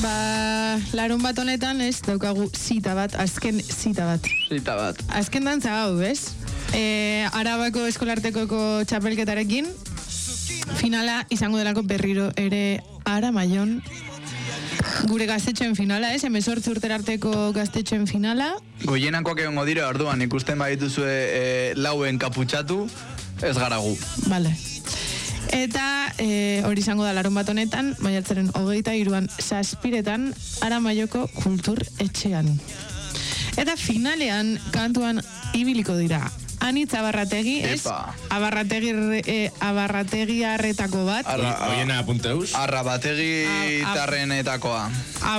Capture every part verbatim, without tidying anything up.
ba, larun bat honetan, ez, daukagu zita bat, azken zita bat. Zita bat. Azken dantza gau, ez? E, Arabako eskolartekoko txapelketarekin, finala izango delako berriro ere Aramaion. Gure gaztetxoen finala, ez? Hemezortzi urtera arteko gaztetxoen finala. Goienakoak egongo dira, orduan, ikusten badituzue e, lauen kaputxatu, ez garagu. Vale. Eta e, hori izango da larun bat honetan, maiatzaren hogeita hiruan zazpiretan Aramaioko kultur etxean. Eta finalean kantuan ibiliko dira. Anitz Abarrategi, ez? Abarrategi, eh, Abarrategi arretako bat. Oiena apunteuz. Arrabategi tarrenetakoa.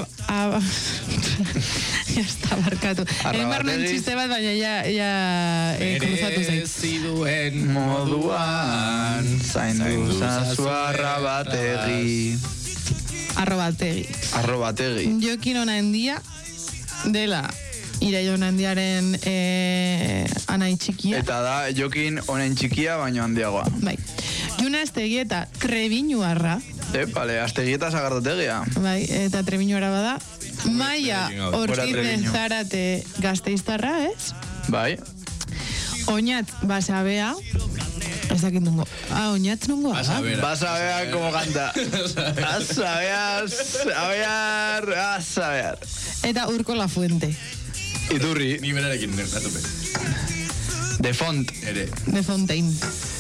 Ya está, barkatu. Egin barnen txiste bat, baina ya, ya eh, kruzatu zait. Mereziduen moduan zaindu zazu Arrabategi. Arrabategi. Arrabategi. Jokin ona handia dela Iraion handiaren eh, anai txikia. Eta da, Jokin honen txikia, baino handiagoa. Bai. Juna Astegi eta Trebiñuarra. E, bale, Astegi eta Sagardotegia. Bai, eta Trebiñuarra bada. Maia Ortiz Zarate Gasteiztarra, ez? Bai. Oñat Basabea. Ez dakit nungo. Ah, Oñat nungo. Basabea, como canta. Basabear, sabear, basabear. Eta Urko Lafuente. Iturri. Ni berarekin, atope. De Font. Ere. De Fontaine.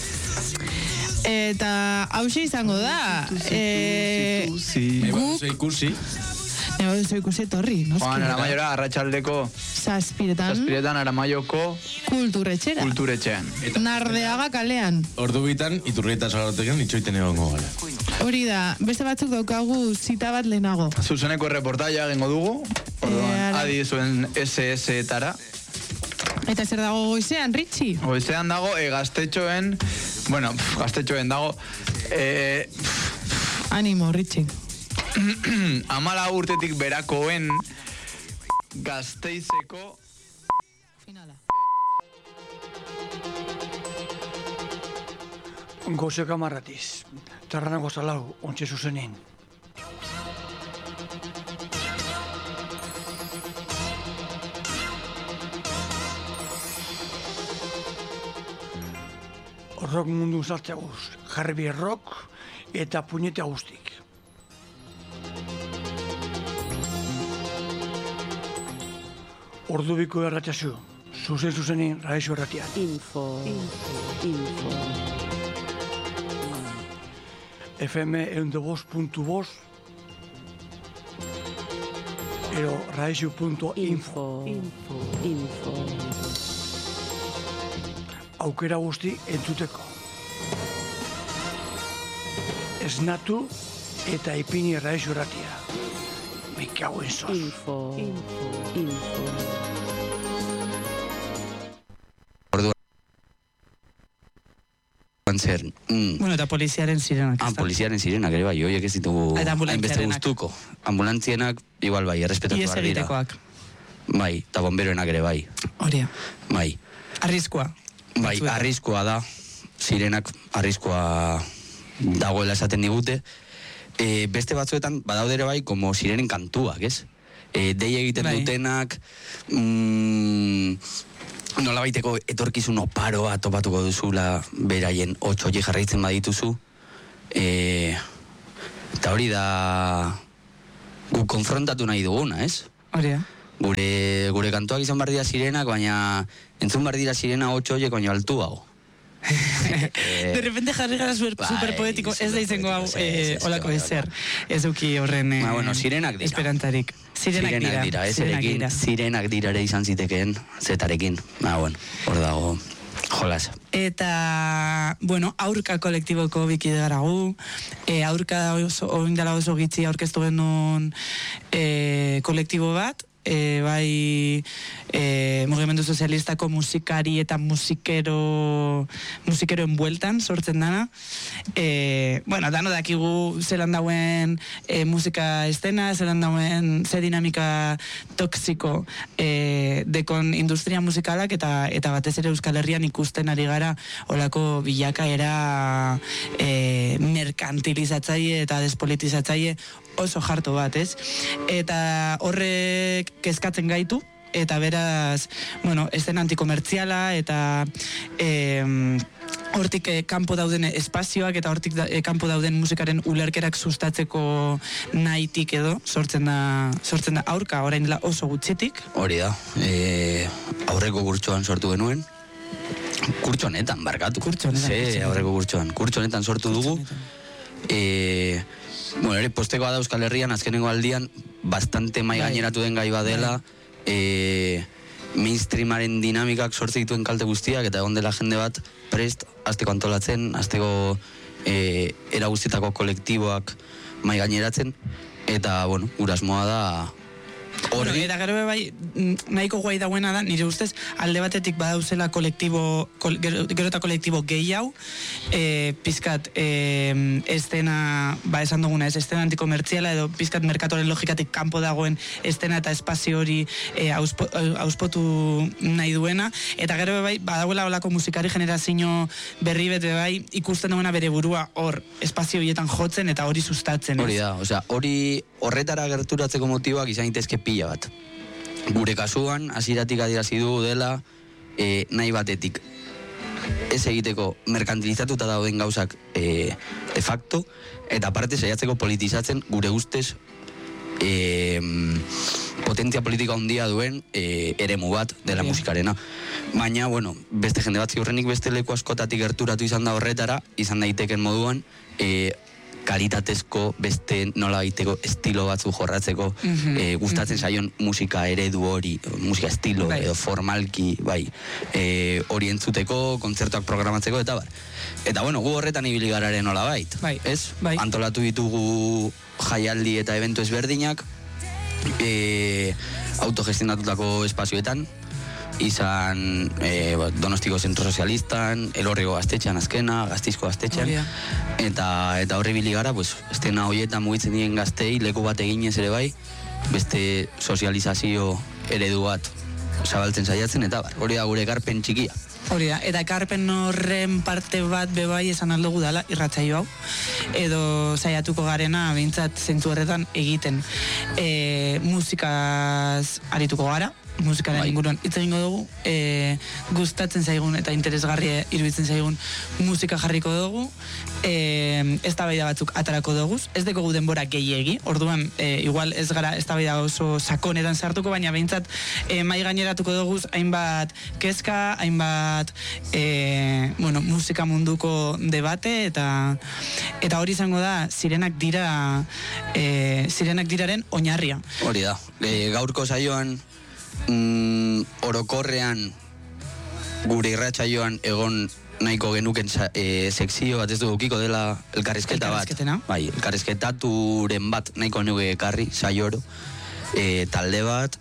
Eta hauxe izango da. Eh, guk. Ikusi. Ego duzu ikusi etorri. Joan, Aramaiora, Arratxaldeko. Zazpiretan. Zazpiretan, Aramaioko. Kulturretxera. Kulturretxean. Nardeaga kalean. Ordu bitan, Iturrieta Sagardotegian, itxoiten egongo gara. Hori da, beste batzuk daukagu zita bat lehenago. Zuzeneko reportaia gengo dugu. Orduan, adi zuen ese ese-tara. Eta zer dago goizean, Ritxi? Goizean dago, e, gaztetxoen, bueno, pf, gaztetxoen dago, e, pf, animo, Ritxi. Amala urtetik berakoen Gasteizeko finala. Gozeka marratiz, tarranako zalau, ontxe zuzenin. Rock mundu zartzeaguz, jarbi rock eta puñete guztik. Ordubiko erratxazu, zuzen zuzenin raixo erratian. Info, info, info. F M ehundu bost puntu bost ero raixo puntu info. Info, info. Aukera guzti entzuteko. Esnatu eta ipini raixo erratia. Me cago en sos. Info, info, info. Zer, mm. Bueno, eta poliziaren zirenak. Ah, poliziaren zirenak ere bai, horiek ez ditugu hainbeste guztuko. Ambulantzienak, igual bai, errespetatu behar dira. Ies egitekoak. Bai, eta bomberoenak ere bai. Horia. Bai. Arriskua. Bai, arriskua da. Zirenak arriskua dagoela esaten digute. E, beste batzuetan, badaude ere bai, como sirenen kantuak, ez? E, dei egiten bai. Dutenak... Mm, nola baiteko etorkizun oparoa topatuko duzula beraien otxo hori jarraitzen badituzu. E, eta hori da gu konfrontatu nahi duguna, ez? Hori da. Gure, gure kantuak izan behar dira sirenak, baina entzun behar dira sirena otxo horiek baino altuago. De repente jarri gara super poetiko, ez da izango hau olako ezer. Ez duki horren esperantarik. Zirenak dira. dira, ez erekin, zirenak dira ere izan zitekeen, zetarekin. Ba, bueno, hor dago, jolas. Eta, bueno, aurka kolektiboko bikide gara gu, e, aurka oindala oso gitzi aurkeztu genuen e, kolektibo bat, e, bai e, mugimendu sozialistako musikari eta musikero musikeroen bueltan sortzen dana. E, bueno, dano dakigu zelan dauen e, musika estena, zelan dauen ze dinamika toksiko e, dekon industria musikalak eta eta batez ere Euskal Herrian ikusten ari gara olako bilakaera e, merkantilizatzaile eta despolitizatzaile oso jarto bat, ez? Eta horrek kezkatzen gaitu, eta beraz, bueno, eszena antikomertziala, eta em, hortik eh, kanpo dauden espazioak eta hortik da, eh, kanpo dauden musikaren ulerkerak sustatzeko nahitik edo sortzen da, sortzen da aurka, orain dela oso gutxitik. Hori da, e, aurreko kurtsoan sortu genuen, kurtso honetan, barkatu. Kurtso honetan, Ze, kurtso honetan. aurreko kurtsoan. Kurtso honetan sortu dugu. E, bueno, ere, postekoa da Euskal Herrian, azkenengo aldian, bastante mai Bai. gaineratu den gai badela, e, mainstreamaren dinamikak sortze dituen kalte guztiak, eta egon dela jende bat prest, azteko antolatzen, azteko e, era guztietako kolektiboak mai gaineratzen, eta, bueno, urasmoa da Bueno, horri. eta gero be bai, mm, nahiko guai dagoena da, nire ustez, alde batetik badauzela kolektibo, kol, gero, gero eta kolektibo gehi hau, e, pizkat, e, estena, ba esan duguna ez, estena antikomertziala edo pizkat merkatoren logikatik kanpo dagoen estena eta espazio hori e, auspo, auspotu nahi duena, eta gero be bai, badagoela olako musikari generazio berri bete bai, ikusten duena bere burua hor, espazio horietan jotzen eta hori sustatzen. ez? Hori da, osea, hori horretara gerturatzeko motiboak izan daitezke pila bat. Gure kasuan, hasieratik adierazi dugu dela, e, nahi batetik ez egiteko merkantilizatuta dauden gauzak e, de facto, eta aparte saiatzeko politizatzen gure ustez e, potentzia politika handia duen e, eremu bat dela Hori da. musikarena. Baina, bueno, beste jende bat ziurrenik beste leku askotatik gerturatu izan da horretara, izan daiteken moduan, e, kalitatezko beste nola baiteko estilo batzu jorratzeko, Mhm, eh, gustatzen zaion musika eredu hori, musika estilo, Bai. edo formalki, bai, eh, hori entzuteko, kontzertuak programatzeko, eta bar. Eta bueno, gu horretan ibili gararen nola bait, Bai, ez? bai. Antolatu ditugu jaialdi eta eventu ezberdinak, eh, autogestionatutako espazioetan, izan e, Donostiko Zentro Sozialistan, Elorrigo gaztetxean azkena, Gaztizko gaztetxean, Hori da. eta, eta horri bili gara, pues, estena horietan mugitzen diren gaztei, leku bat eginez ere bai, beste sozializazio eredu bat zabaltzen saiatzen, eta bar, hori da gure ekarpen txikia. Hori da, eta ekarpen horren parte bat bebai esan aldugu dala irratsaio hau, edo saiatuko garena behintzat zentzu horretan egiten. E, musikaz arituko gara, musikaren Bai. inguruan hitz egingo dugu, e, gustatzen zaigun eta interesgarria iruditzen zaigun musika jarriko dugu, e, eztabaida batzuk atarako dugu, ez dekogu denbora gehiegi, orduan e, igual ez gara eztabaida oso sakonetan sartuko, baina behintzat e, mai gaineratuko dugu hainbat kezka, hainbat e, bueno, musika munduko debate, eta eta hori izango da zirenak dira e, zirenak diraren oinarria. Hori da, e, gaurko saioan mm, orokorrean gure irratsaioan egon nahiko genuken sa- e, sekzio bat ez du ukiko dela elkarrizketa bat. Elkarrizketena. Bai, elkarrizketaturen bat nahiko nuke ekarri, saioro, e, talde bat,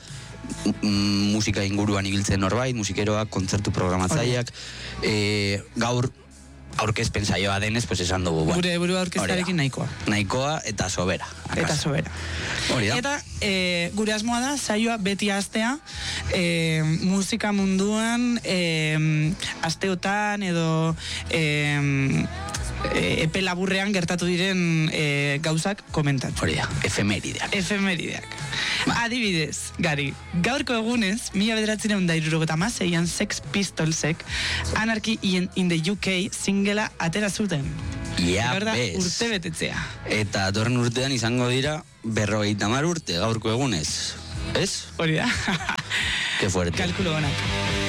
mm, musika inguruan ibiltzen norbait, musikeroak, kontzertu programatzaileak, e, gaur aurkezpen saioa denez, pues esan dugu. bueno, Gure burua aurkeztearekin hori da. nahikoa. Nahikoa eta sobera. Eta akaso. sobera. Hori da. Eta e, gure asmoa da saioa beti astea e, musika munduan e, asteotan edo e, e, epe laburrean gertatu diren e, gauzak komentatu. Hori da, efemerideak. Efemerideak. Adibidez, Gari, gaurko egunez, mila bederatzireun da irurogeta maseian Sex Pistolsek Anarchy in, in the U K singela atera zuten. Ja, Gaur da, bez. urte betetzea. Eta datorren urtean izango dira berrogeita hamar urte gaurko egunez. Ez? Hori da. Ke fuerte. Kalkulo onak.